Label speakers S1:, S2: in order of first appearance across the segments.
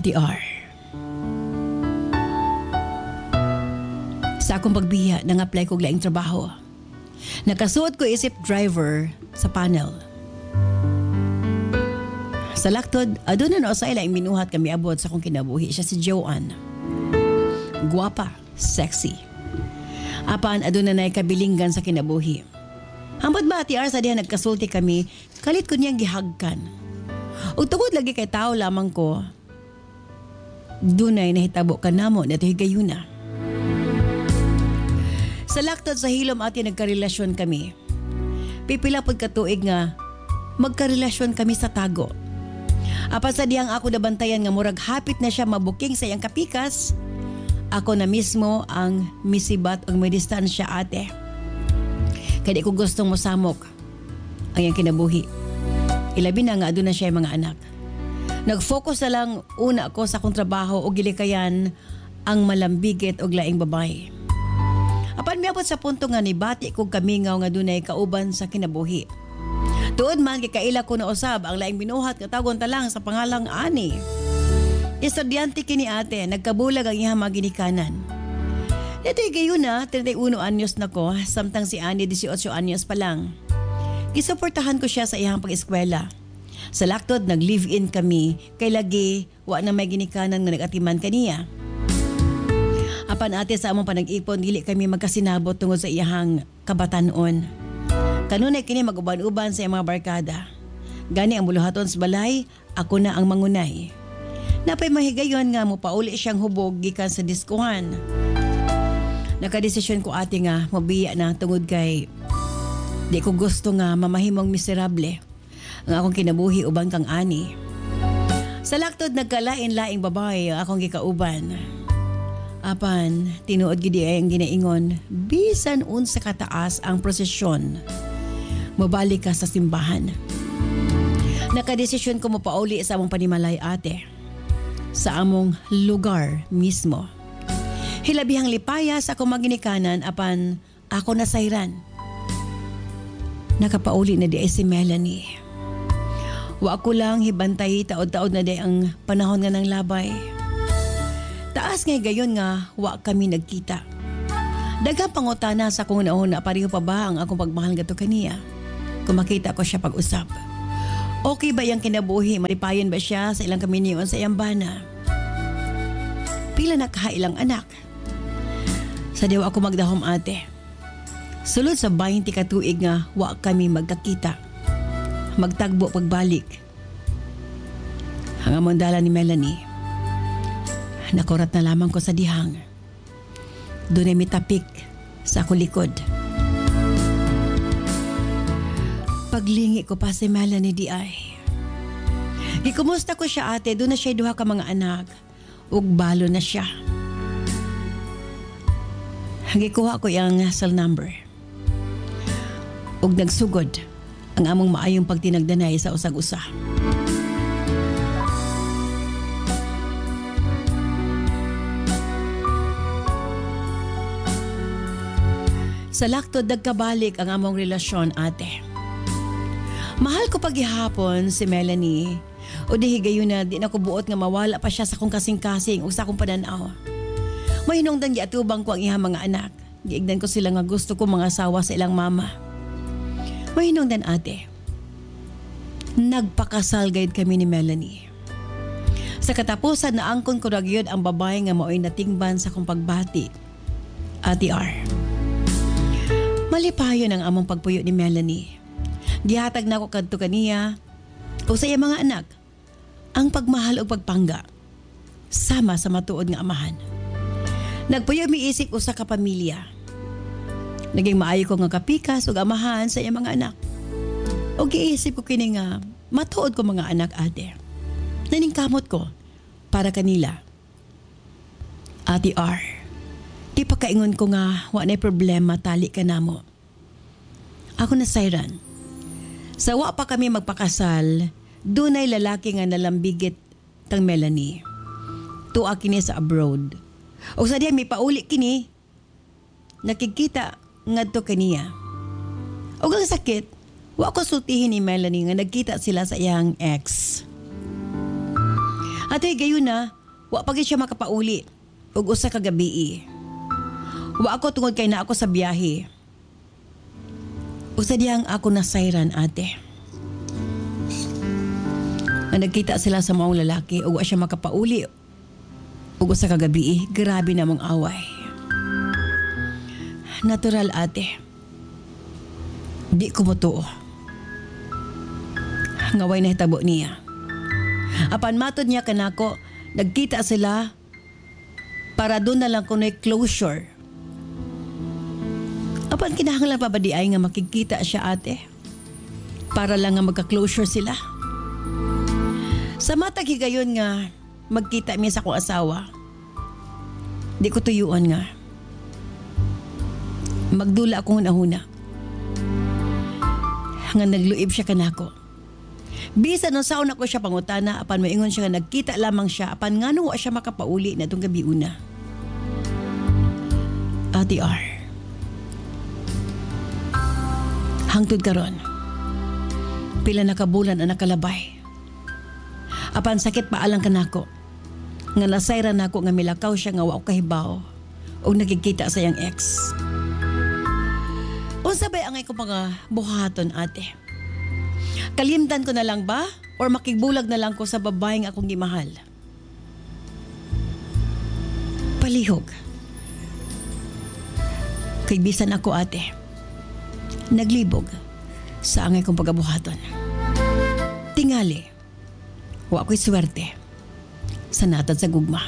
S1: Ate R. Sa akong pagbiya, nang-apply ko laing trabaho. Nakasuot ko isip driver sa panel. Sa laktod, aduna na usay laing minuhat kami abot sa akong kinabuhi. Siya si Joanne. Guwapa, sexy. Apan aduna na kabilinggan sa kinabuhi. Hambot ba Ate R sa diha nagkasulti kami, kalit ko niyang gihagkan. Ug tungod lagi kay tao lamang ko, dunay nahitabo ka namo na higayuna. Sa laktod sa hilom ati nagkarelasyon kami. Pipila pod ka tuig nga magkarelasyon kami sa tago. Apan sa diyang ako nabantayan nga murag hapit na siya mabuking sa iyang kapikas, ako na mismo ang misibat o may distansya ate. Kaya ko gustong mosamok ang iyang kinabuhi. Ilabi na nga aduna siya mga anak. Nag-focus na lang una ako sa akong trabaho o gilikayan ang malambigit og laing babae. Apan miabot sa punto nga nibati kog kamingaw nga dunay kauban sa kinabuhi. Tuod man kay kaila ko na usab ang laing binuhat nga tagon ta lang sa pangalang Ani. Estudyante kini ate, nagkabulag ang iyang mga ginikanan. Ito'y gayon na, 31 anyos na ko, samtang si Ani 18 anyos pa lang. Isuportahan ko siya sa iyang pag-eskwela. Sa laktod, nag-live-in kami, kay lagi, wa na may ginikanan nga nag-atiman kaniya. Apan ate sa among panag-ipon, dili kami magkasinabot tungod sa iyang kabatanon. Kanunay kini mag-uban-uban sa iyang mga barkada. Gani ang buluhaton sa balay, ako na ang mangunay. Napay mahigayon nga mo pauli siyang hubog gikan sa diskuhan. Nakadesisyon ko ate nga mabiya na tungod kay di ko gusto nga mamahimong miserable ang akong kinabuhi uban kang Ani. Sa laktod nagkalain-laing babae ang akong gikauban. Apan tinuod gid ay ang ginaingon bisan unsa kataas ang prosesyon. Mabalik ka sa simbahan. Nakadesisyon ko mo pauli sa among panimalay ate. Sa among lugar mismo. Hilabihang lipaya sa akong maginikanan apan ako nasayran. Nakapauli na di ay si Melanie. Wa ko lang hibantay taod-taod na di ang panahon nga ng labay. Taas ngay gayon nga wa kami nagkita. Daghang pangutana sa akong nauna pareho pa ba ang akong pagmahal gato kaniya. Kung makita ko siya pag-usap. Okay ba yung kinabuhi? Malipayon ba siya sa ilang kaminiyon sa iyang bana? Pila na kahailang anak. Sa diwa ako magdahom ate. Sulod sa 20 katuig nga wa kami magkakita. Magtagbo pagbalik. Ang among dala ni Melanie. Nakurat na lamang ko sa dihang. Doon ay mitapik sa akong likod. Paglingi ko pa si Melanie di ay. Gikumusta ko siya ate, doon na siya duha ka mga anak. Ug balo na siya. Gikuha ko yung cell number. Ug nagsugod ang among maayong pagtinagdanay sa usag-usa. Sa laktod nagkabalik ang among relasyon ate. Mahal ko paghihapon si Melanie. O di higayon na di na ko buot nga mawala pa siya sa kong kasing-kasing o sa akong pananaw. Mahinungdan giatubang ko ang ihang mga anak. Giigdan ko sila nga gusto ko mga asawa sa ilang mama. Mahinungdan ate. Nagpakasal gayud kami ni Melanie. Sa katapusan na angkon ko ragyod ang babae nga mao'y natingban sa kong pagbati. Ate R. Malipayon ang among pagpuyo ni Melanie. Gihatag na ko kadto kaniya o sa iyang mga anak ang pagmahal o pagpangga sama sa matuod nga amahan. Nagpuyo miisip usa ka pamilya. Naging maayo ko nga kapikas ug amahan sa iyang mga anak. O giisip ko kini nga matuod ko mga anak ate. Naningkamot ko para kanila. Ate R, di pa kaingon ko nga wa na'y problema tali ka namo. Ako na sayran. Sa wa pa kami magpakasal, dunay lalaki nga nalambigit tang Melanie. Tuwa kini sa abroad. O sa diya may pauli kini, nakikita ngadto kaniya. O ang sakit, wa ko sultihin ni Melanie nga nagkita sila sa iyang ex. Ate gayon na, wa pa gid siya makapauli ug usa ka gabi. Wa ako tungod kay na ako sa biyahe. Usa diyang ako nasayran ate. Nagkita sila sa maong lalaki ug wa siya makapauli ug usa ka gabi. Grabe namang away. Natural ate. Di ko motuo. Ngaway na hitabo niya. Apan matod niya kanako, nagkita sila para doon na lang kuno'y closure. Apan kinahanglan pa ba di ay nga makikita siya ate? Para lang nga magka-closure sila. Sa matag higayon nga magkita miya sa akong asawa, di ko tuyuan nga. Magdula akong hunahuna. Nga nagluib siya kanako. Bisan no saon ako siya pangutana apan moingon siya nga nagkita lamang siya apan ngano wa siya makapauli na itong gabi una. Ate R. Hangtod karon. Pila na kabulan ang nakalabay. Apan sakit pa alang kanako. Nga nasayra nako nga milakaw siya nga wa ko kahibaw o nagkikita sa iyang ex. Unsa bay angay ko mga buhaton ate? Kalimtan ko na lang ba? Or makigbulag na lang ko sa babaeng akong gimahal? Palihog. Kay bisan ako ate. Naglibog sa angay kong pagabuhaton. Tingali. Wa ko'y swerte sa natad sa gugma.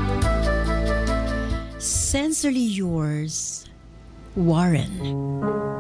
S1: Sincerely yours, Warren.